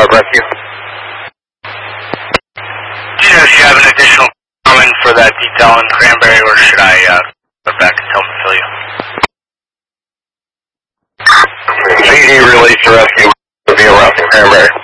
Dog Rescue. Do you know if you have an additional comment for that detail in Cranberry, or should I go back and tell them to fill you? CD release to rescue will be around in Cranberry.